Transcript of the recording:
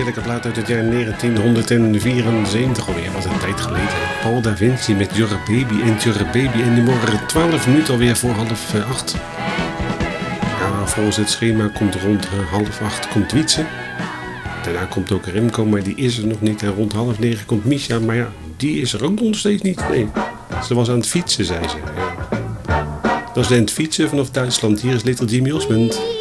heerlijke plaat uit het jaar 1974 alweer. Wat een tijd geleden. Paul Da Vinci met You're a Baby en You're a Baby. En nu morgen 12 minuten alweer voor 7:30. Ja, volgens het schema komt rond 7:30 komt Wietse. Daarna komt ook Remco, maar die is er nog niet. En rond 8:30 komt Misha, maar ja, die is er ook nog steeds niet. Nee, ze was aan het fietsen, zei ze. Ja. Dat is aan het fietsen vanaf Duitsland. Hier is Little Jimmy Osmond.